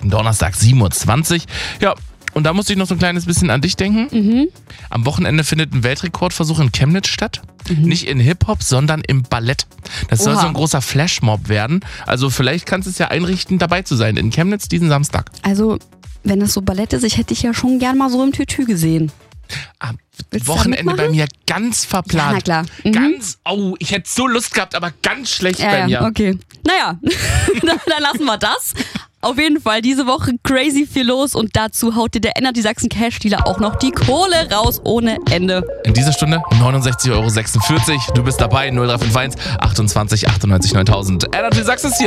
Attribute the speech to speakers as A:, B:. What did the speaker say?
A: Donnerstag 7.20 Uhr. Ja, und da musste ich noch so ein kleines bisschen an dich denken. Am Wochenende findet ein Weltrekordversuch in Chemnitz statt. Nicht in Hip-Hop, sondern im Ballett. Das soll so ein großer Flashmob werden. Also vielleicht kannst du es ja einrichten, dabei zu sein in Chemnitz diesen Samstag.
B: Also, wenn das so Ballett ist, ich hätte dich ja schon gern mal so im Tütü gesehen.
A: Wochenende bei mir ganz verplant.
B: Ja, na klar.
A: Ich hätte so Lust gehabt, aber ganz schlecht bei mir.
B: Okay. Naja, dann lassen wir das. Auf jeden Fall diese Woche crazy viel los und dazu haut dir der Energy Sachsen Cash Dealer auch noch die Kohle raus ohne Ende.
A: In dieser Stunde 69,46 €. Du bist dabei, 0351 28 98 9000. Energy Sachsen ist hier.